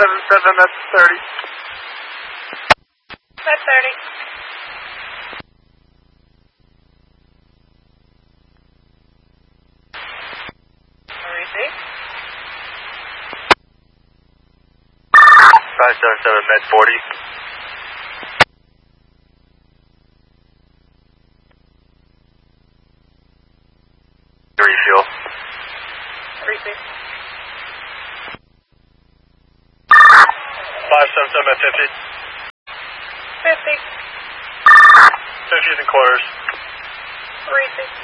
577 at 30. At 30. Receive. 577 med 40. Refuel. Receive. 577 at 50. 50. 50 in quarters. Receive.